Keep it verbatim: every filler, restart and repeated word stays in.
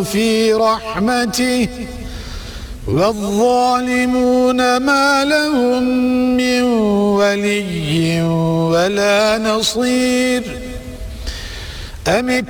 في رحمته والظالمون ما لهم من ولي ولا نصير. أم